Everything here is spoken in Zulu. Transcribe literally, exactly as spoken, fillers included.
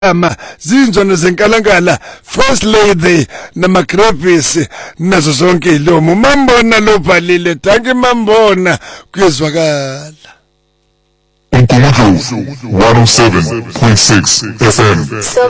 ama zinzwana zenkalankala first lady namagrapes nazo zonke ilomo mambona lobhalile thanki mambona kuyezwakala Nkulunkulu one oh seven point six F M.